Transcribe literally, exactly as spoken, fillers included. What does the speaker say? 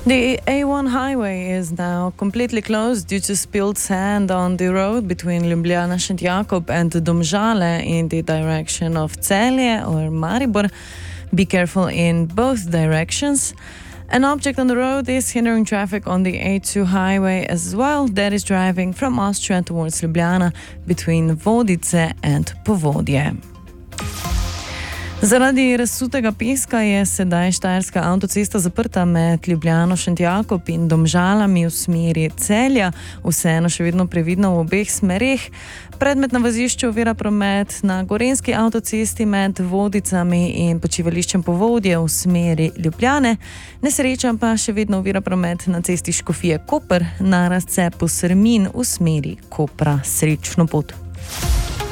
The A one highway is now completely closed due to spilled sand on the road between Ljubljana Šentjakob and Domžale in the direction of Celje or Maribor. Be careful in both directions. An object on the road is hindering traffic on the A two highway as well. That is driving from Austria towards Ljubljana between Vodice and Povodje. Zaradi razsutega peska je sedaj štajerska avtocesta zaprta med Ljubljano Šentjakob in Domžalami v smeri Celja, vseeno še vedno previdno v obeh smereh. Predmet na vozišču ovira promet na gorenjski avtocesti med Vodicami in počivališčem Povodje v smeri Ljubljane. Nesreča pa še vedno ovira promet na cesti Škofije Koper na razcepu Srmin v smeri Kopra. Srečno pot!